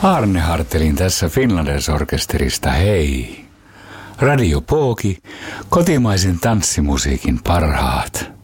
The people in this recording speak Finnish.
Arne Hartelin tässä Finlanders-orkesterista, hei. Radio Pooki, kotimaisen tanssimusiikin parhaat.